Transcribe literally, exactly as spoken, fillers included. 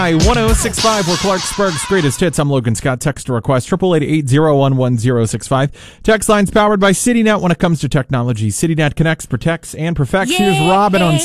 Hi, one oh six five, we're Clarksburg's greatest hits. I'm Logan Scott. Text to request, triple eight eight zero one one zero six five. Text line's powered by CityNet when it comes to technology. CityNet connects, protects, and perfects. Here's Robin on